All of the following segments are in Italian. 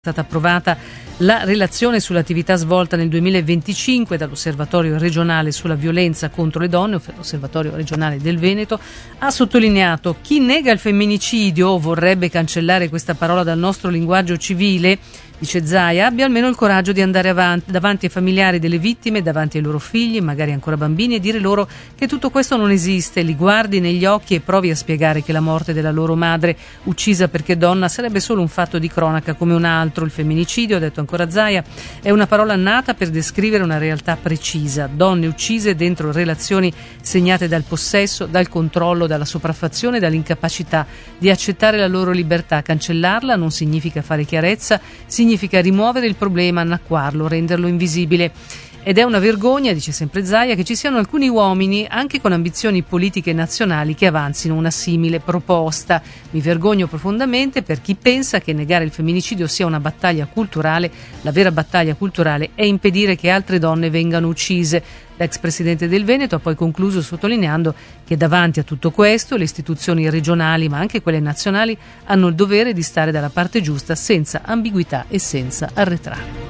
È stata approvata la relazione sull'attività svolta nel 2025 dall'Osservatorio regionale sulla violenza contro le donne, l'Osservatorio regionale del Veneto. Ha sottolineato: chi nega il femminicidio o vorrebbe cancellare questa parola dal nostro linguaggio civile, dice Zaia, abbia almeno il coraggio di andare davanti ai familiari delle vittime, davanti ai loro figli, magari ancora bambini, e dire loro che tutto questo non esiste, li guardi negli occhi e provi a spiegare che la morte della loro madre, uccisa perché donna, sarebbe solo un fatto di cronaca come un altro. Il femminicidio, ha detto ancora Zaia, è una parola nata per descrivere una realtà precisa: donne uccise dentro relazioni segnate dal possesso, dal controllo, dalla sopraffazione, dall'incapacità di accettare la loro libertà. Cancellarla non significa fare chiarezza, significa rimuovere il problema, annacquarlo, renderlo invisibile. Ed è una vergogna, dice sempre Zaia, che ci siano alcuni uomini, anche con ambizioni politiche nazionali, che avanzino una simile proposta. Mi vergogno profondamente per chi pensa che negare il femminicidio sia una battaglia culturale. La vera battaglia culturale è impedire che altre donne vengano uccise. L'ex presidente del Veneto ha poi concluso sottolineando che davanti a tutto questo le istituzioni regionali, ma anche quelle nazionali, hanno il dovere di stare dalla parte giusta, senza ambiguità e senza arretrare.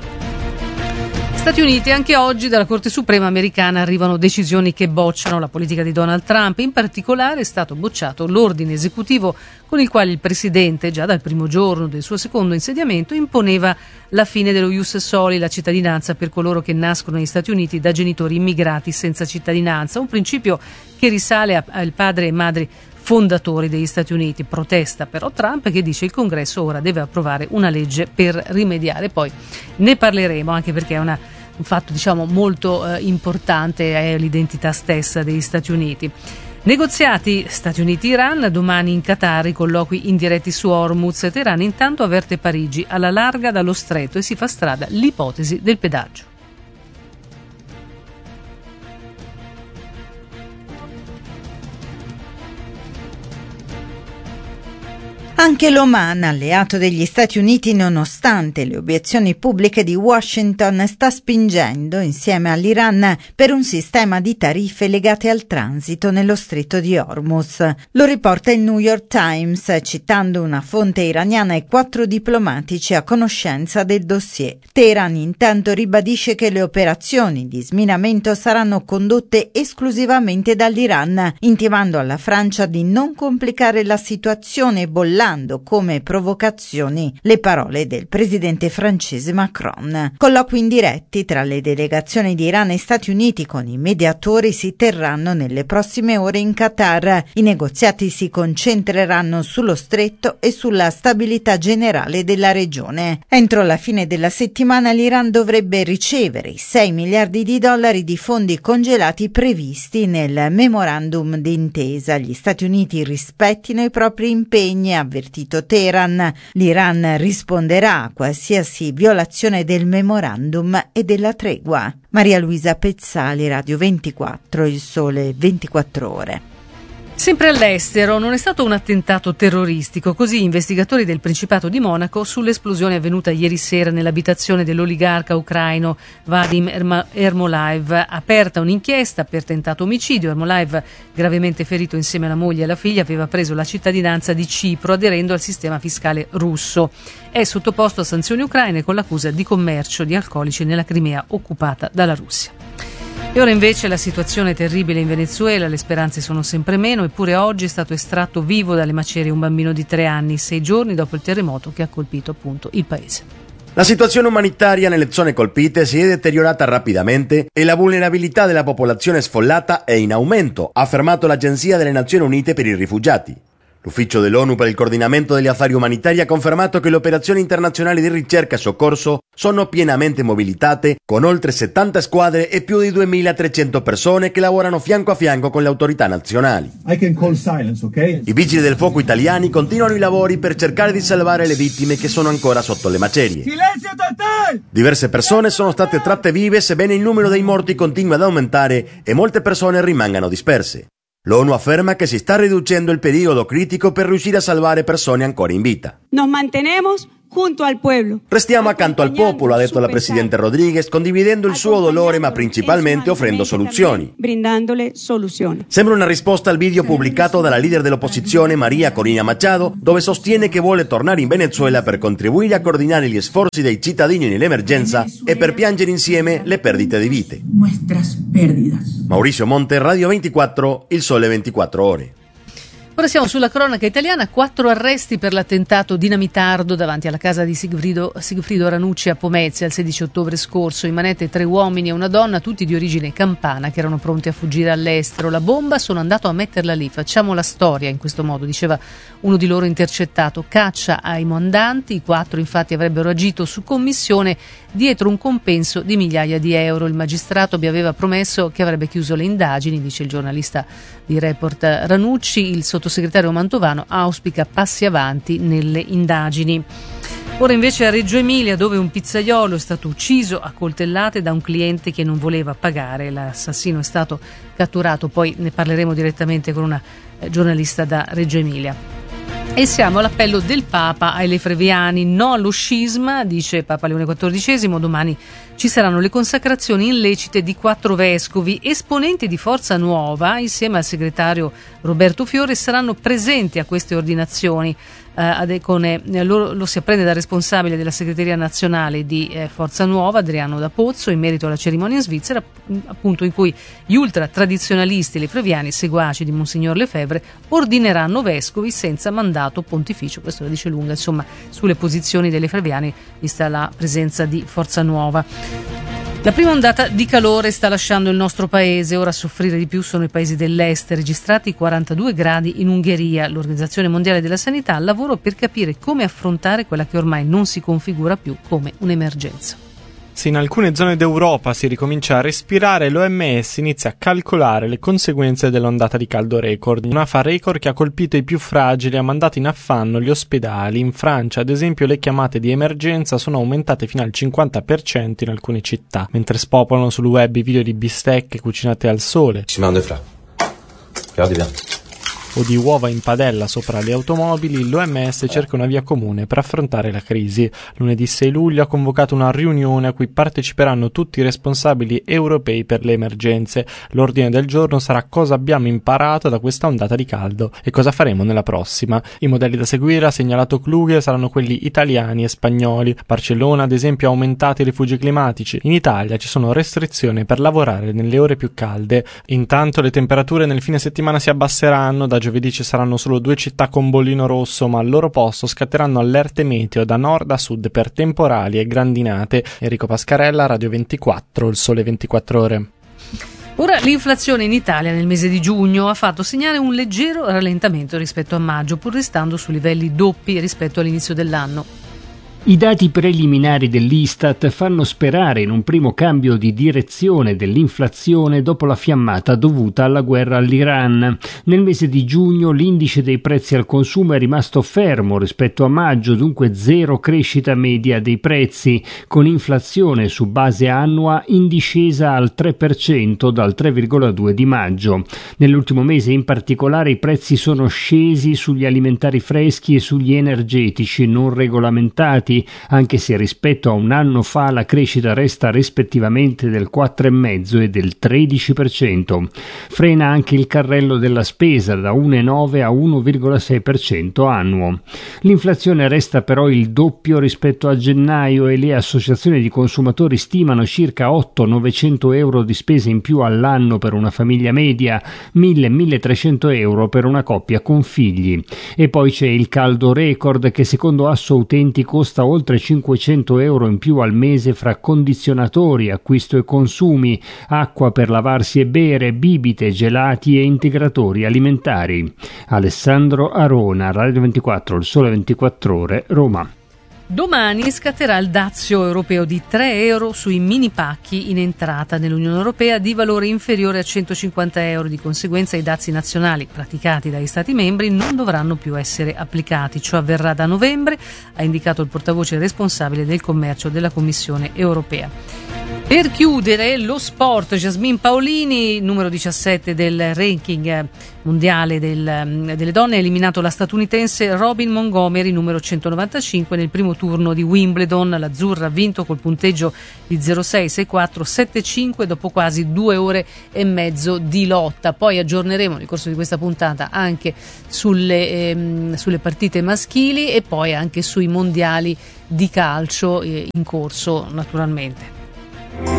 Stati Uniti, anche oggi dalla Corte Suprema americana arrivano decisioni che bocciano la politica di Donald Trump. In particolare è stato bocciato l'ordine esecutivo con il quale il presidente, già dal primo giorno del suo secondo insediamento, imponeva la fine dello ius soli, la cittadinanza per coloro che nascono negli Stati Uniti da genitori immigrati senza cittadinanza, un principio che risale al padre e madre fondatori degli Stati Uniti. Protesta però Trump, che dice il Congresso ora deve approvare una legge per rimediare. Poi ne parleremo, anche perché è un fatto molto importante, è l'identità stessa degli Stati Uniti. Negoziati Stati Uniti-Iran, domani in Qatar i colloqui indiretti su Hormuz. Teheran intanto avverte Parigi: alla larga dallo stretto, e si fa strada l'ipotesi del pedaggio. Anche l'Oman, alleato degli Stati Uniti nonostante le obiezioni pubbliche di Washington, sta spingendo insieme all'Iran per un sistema di tariffe legate al transito nello stretto di Hormuz. Lo riporta il New York Times, citando una fonte iraniana e 4 diplomatici a conoscenza del dossier. Teheran intanto ribadisce che le operazioni di sminamento saranno condotte esclusivamente dall'Iran, intimando alla Francia di non complicare la situazione, bollando come provocazioni le parole del presidente francese Macron. Colloqui indiretti tra le delegazioni di Iran e Stati Uniti con i mediatori si terranno nelle prossime ore in Qatar. I negoziati si concentreranno sullo stretto e sulla stabilità generale della regione. Entro la fine della settimana l'Iran dovrebbe ricevere i $6 miliardi di fondi congelati previsti nel memorandum d'intesa. Gli Stati Uniti rispettino i propri impegni, avvertito Teheran. L'Iran risponderà a qualsiasi violazione del memorandum e della tregua. Maria Luisa Pezzali, Radio 24, Il Sole 24 Ore. Sempre all'estero, non è stato un attentato terroristico, così investigatori del Principato di Monaco sull'esplosione avvenuta ieri sera nell'abitazione dell'oligarca ucraino Vadim Ermolaev. Aperta un'inchiesta per tentato omicidio. Ermolaev, gravemente ferito insieme alla moglie e alla figlia, aveva preso la cittadinanza di Cipro aderendo al sistema fiscale russo. È sottoposto a sanzioni ucraine con l'accusa di commercio di alcolici nella Crimea occupata dalla Russia. E ora invece la situazione è terribile in Venezuela, le speranze sono sempre meno, eppure oggi è stato estratto vivo dalle macerie un bambino di 3 anni, 6 giorni dopo il terremoto che ha colpito appunto il paese. La situazione umanitaria nelle zone colpite si è deteriorata rapidamente e la vulnerabilità della popolazione sfollata è in aumento, ha affermato l'Agenzia delle Nazioni Unite per i Rifugiati. L'ufficio dell'ONU per il coordinamento degli affari umanitari ha confermato che le operazioni internazionali di ricerca e soccorso sono pienamente mobilitate, con oltre 70 squadre e più di 2.300 persone che lavorano fianco a fianco con le autorità nazionali. I vigili del fuoco italiani continuano i lavori per cercare di salvare le vittime che sono ancora sotto le macerie. Silenzio totale! Diverse persone sono state tratte vive, sebbene il numero dei morti continui ad aumentare e molte persone rimangano disperse. L'ONU afferma che si sta riducendo il periodo critico per riuscire a salvare persone ancora in vita. Nos mantenemos junto al pueblo. Restiamo accanto al popolo, ha detto la Presidente Rodríguez, condividendo il suo dolore ma principalmente offrendo soluzioni. Brindandole soluzioni. Sembra una risposta al video pubblicato dalla leader dell'opposizione Maria Corina Machado, dove sostiene che vuole tornare in Venezuela per contribuire a coordinare gli sforzi dei cittadini nell'emergenza e per piangere insieme le perdite di vite. Maurizio Monte, Radio 24, Il Sole 24 Ore. Ora siamo sulla cronaca italiana, 4 arresti per l'attentato dinamitardo davanti alla casa di Sigfrido Ranucci a Pomezia il 16 ottobre scorso. In manette 3 uomini e una donna, tutti di origine campana, che erano pronti a fuggire all'estero. La bomba sono andato a metterla lì, facciamo la storia in questo modo, diceva uno di loro intercettato. Caccia ai mandanti, i 4 infatti avrebbero agito su commissione dietro un compenso di migliaia di euro. Il magistrato vi aveva promesso che avrebbe chiuso le indagini, dice il giornalista di Report Ranucci. Il sottosegretario Mantovano auspica passi avanti nelle indagini. Ora invece a Reggio Emilia, dove un pizzaiolo è stato ucciso a coltellate da un cliente che non voleva pagare. L'assassino è stato catturato, poi ne parleremo direttamente con una giornalista da Reggio Emilia. E siamo all'appello del Papa ai lefebvriani, no allo scisma, dice Papa Leone XIV. Domani ci saranno le consacrazioni illecite di 4 vescovi. Esponenti di Forza Nuova, insieme al segretario Roberto Fiore, saranno presenti a queste ordinazioni. Lo si apprende dal responsabile della segreteria nazionale di Forza Nuova, Adriano da Pozzo, in merito alla cerimonia in Svizzera, appunto, in cui gli ultra tradizionalisti lefebvriani, seguaci di Monsignor Lefebvre, ordineranno vescovi senza mandato pontificio. Questo lo dice lunga, insomma, sulle posizioni dei lefebvriani, vista la presenza di Forza Nuova. La prima ondata di calore sta lasciando il nostro paese. Ora a soffrire di più sono i paesi dell'est, registrati 42 gradi in Ungheria. L'Organizzazione Mondiale della Sanità al lavoro per capire come affrontare quella che ormai non si configura più come un'emergenza. Se in alcune zone d'Europa si ricomincia a respirare, l'OMS inizia a calcolare le conseguenze dell'ondata di caldo record. Un'afa record che ha colpito i più fragili e ha mandato in affanno gli ospedali. In Francia, ad esempio, le chiamate di emergenza sono aumentate fino al 50% in alcune città, mentre spopolano sul web i video di bistecche cucinate al sole o di uova in padella sopra le automobili. L'OMS cerca una via comune per affrontare la crisi. Lunedì 6 luglio ha convocato una riunione a cui parteciperanno tutti i responsabili europei per le emergenze. L'ordine del giorno sarà cosa abbiamo imparato da questa ondata di caldo e cosa faremo nella prossima. I modelli da seguire, ha segnalato Kluge, saranno quelli italiani e spagnoli. Barcellona, ad esempio, ha aumentato i rifugi climatici. In Italia ci sono restrizioni per lavorare nelle ore più calde. Intanto le temperature nel fine settimana si abbasseranno. Da giovedì ci saranno solo 2 città con bollino rosso, ma al loro posto scatteranno allerte meteo da nord a sud per temporali e grandinate. Enrico Pascarella, Radio 24, Il Sole 24 Ore. Ora l'inflazione in Italia nel mese di giugno ha fatto segnare un leggero rallentamento rispetto a maggio, pur restando su livelli doppi rispetto all'inizio dell'anno. I dati preliminari dell'Istat fanno sperare in un primo cambio di direzione dell'inflazione dopo la fiammata dovuta alla guerra all'Iran. Nel mese di giugno l'indice dei prezzi al consumo è rimasto fermo rispetto a maggio, dunque zero crescita media dei prezzi, con inflazione su base annua in discesa al 3% dal 3,2% di maggio. Nell'ultimo mese in particolare i prezzi sono scesi sugli alimentari freschi e sugli energetici non regolamentati, anche se rispetto a un anno fa la crescita resta rispettivamente del 4,5% e del 13%. Frena anche il carrello della spesa da 1,9% a 1,6% annuo. L'inflazione resta però il doppio rispetto a gennaio e le associazioni di consumatori stimano circa 800-900 euro di spese in più all'anno per una famiglia media, 1.000-1.300 euro per una coppia con figli. E poi c'è il caldo record che secondo Assoutenti costa oltre 500 euro in più al mese fra condizionatori, acquisto e consumi, acqua per lavarsi e bere, bibite, gelati e integratori alimentari. Alessandro Arona, Radio 24, Il Sole 24 Ore, Roma. Domani scatterà il dazio europeo di 3 euro sui mini pacchi in entrata nell'Unione Europea di valore inferiore a 150 euro. Di conseguenza i dazi nazionali praticati dagli Stati membri non dovranno più essere applicati. Ciò avverrà da novembre, ha indicato il portavoce responsabile del commercio della Commissione Europea. Per chiudere lo sport, Jasmine Paolini, numero 17 del ranking mondiale delle donne, ha eliminato la statunitense Robin Montgomery, numero 195, nel primo turno di Wimbledon. L'azzurra ha vinto col punteggio di 0-6, 6-4, 7-5 dopo quasi 2 ore e mezzo di lotta. Poi aggiorneremo nel corso di questa puntata anche sulle partite maschili e poi anche sui mondiali di calcio in corso naturalmente.